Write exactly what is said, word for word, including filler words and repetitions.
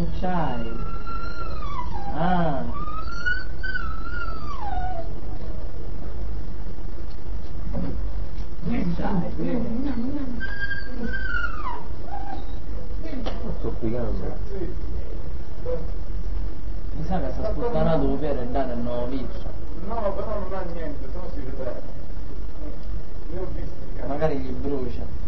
Che c'hai? Ah. Che c'hai? Sto spiegando. Mi sa che sta sputtanato per andare a nuovo visto. No, però non ha niente, se no si vede. Io ho visto. Magari gli brucia.